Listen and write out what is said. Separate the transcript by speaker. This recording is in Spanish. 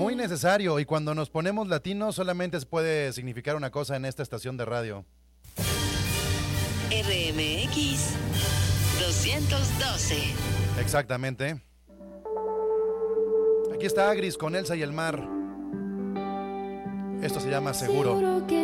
Speaker 1: Muy necesario, y cuando nos ponemos latinos solamente puede significar una cosa en esta estación de radio.
Speaker 2: RMX 212.
Speaker 1: Exactamente. Aquí está Agris con Elsa y el mar. Esto se llama Seguro.